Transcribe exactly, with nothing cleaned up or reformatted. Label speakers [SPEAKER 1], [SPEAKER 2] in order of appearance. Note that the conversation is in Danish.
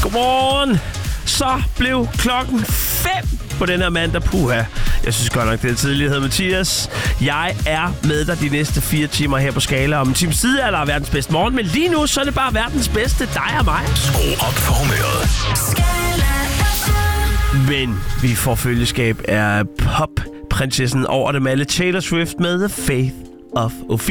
[SPEAKER 1] Godmorgen. Så blev klokken fem på den her mandag. Puha. Jeg synes godt nok, det er tidligt. Jeg hedder Mathias. Jeg er med dig de næste fire timer her på Skala. Om en times tid er der verdens bedste morgen, men lige nu så er det bare verdens bedste, dig og mig.
[SPEAKER 2] Skru op for humøret.
[SPEAKER 1] Men vi får følgeskab af popprinsessen over dem alle, Taylor Swift med The Faith of Ophelia.